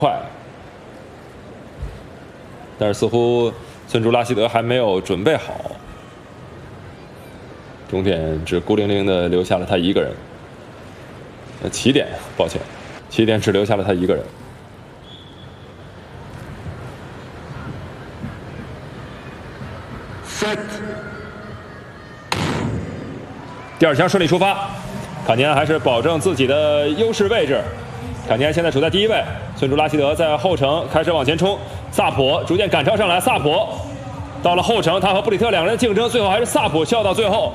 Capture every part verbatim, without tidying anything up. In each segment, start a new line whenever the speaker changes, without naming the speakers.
快，但是似乎孙朱拉希德还没有准备好，终点只孤零零的留下了他一个人。呃，起点，抱歉，起点只留下了他一个人。Set。第二枪顺利出发，卡尼安还是保证自己的优势位置。卡尼安现在处在第一位，孙朱拉希德在后程开始往前冲，萨普逐渐赶超上来，萨普到了后程，他和布里特两人的竞争，最后还是萨普笑到最后。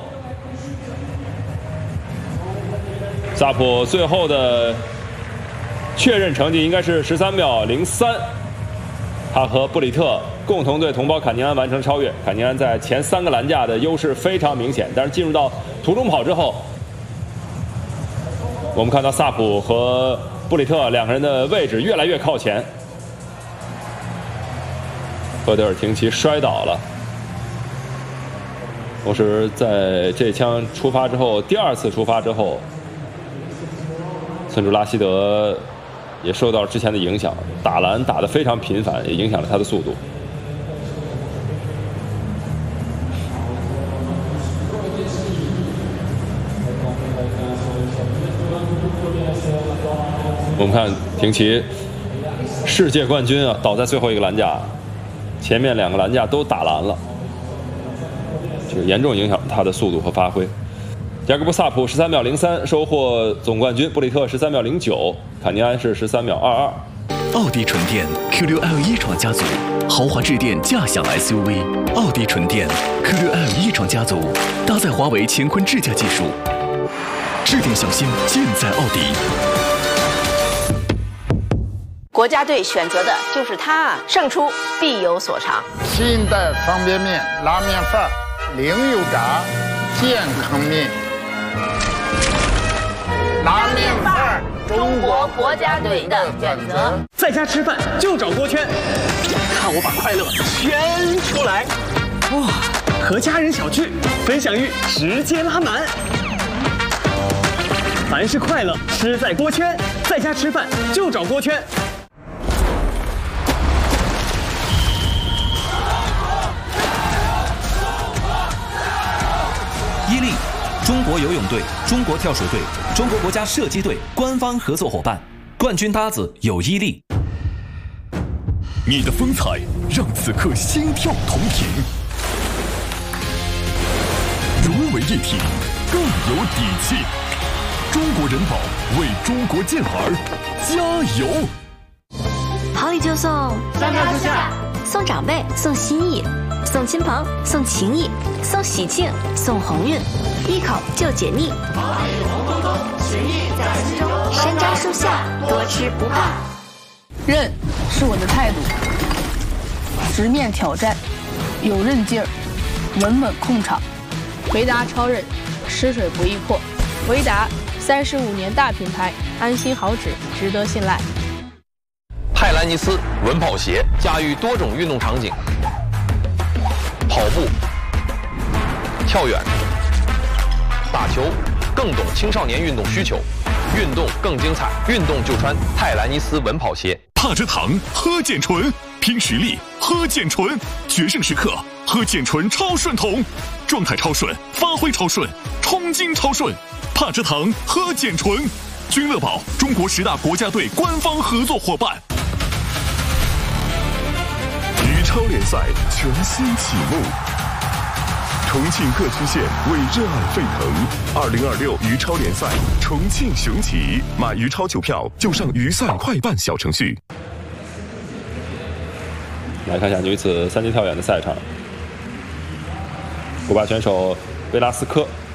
萨普最后的确认成绩应该是十三秒零三，他和布里特共同对同胞坎尼安完成超越。坎尼安在前三个栏架的优势非常明显，但是进入到途中跑之后，我们看到萨普和布里特两个人的位置越来越靠前。赫德尔廷奇摔倒了，同时在这枪出发之后，第二次出发之后，孙朱拉希德也受到了之前的影响，打篮打得非常频繁，也影响了他的速度。我们看廷奇，世界冠军啊，倒在最后一个栏架，前面两个栏架都打篮了，这严重影响他的速度和发挥。加格布萨普十三秒零三收获总冠军，布里特十三秒零九，坎尼安是十三秒二二。
奥迪纯电 Q 六 L 一创家族，豪华智电驾享 S U V。奥迪纯电 Q 六 L 一创家族，搭载华为乾坤智驾技术，智电小新尽在奥迪。
国家队选择的就是它，胜出必有所长。
新一代方便面拉面范儿，零油炸，健康面。拉面范儿，
中国国家队的选择。
在家吃饭就找锅圈，看我把快乐圈出来！哇，和家人小聚，分享欲直接拉满。凡是快乐，吃在锅圈。在家吃饭就找锅圈。
伊利，中国游泳队、中国跳水队、中国国家射击队官方合作伙伴，冠军搭子有伊利。
你的风采让此刻心跳同频，融为一体，更有底气。中国人保为中国健儿加油！
好礼就送，
三看之下，
送长辈，送心意。送亲朋，送情谊，送喜庆，送鸿运，一口就解腻。好礼红彤彤，情谊在心中。山楂树下，多吃不怕。
韧是我的态度，直面挑战，有韧劲儿，稳稳控场。维达超韧，吃水不易破。维达三十五年大品牌，安心好纸，值得信赖。
泰兰尼斯稳跑鞋驾驭多种运动场景。跑步、跳远、打球，更懂青少年运动需求，运动更精彩，运动就穿泰兰尼斯稳跑鞋。
帕蔗糖喝碱醇，拼实力喝碱醇，决胜时刻喝碱醇超顺桶，状态超顺，发挥超顺，冲劲超顺。帕蔗糖喝碱醇，君乐宝中国十大国家队官方合作伙伴。羽超联赛全新启幕，重庆各区县为热爱沸腾。二零二六羽超联赛重庆雄起，买羽超球票就上鱼赛快办小程序。
来看一下女子三级跳远的赛场，古巴选手贝拉斯科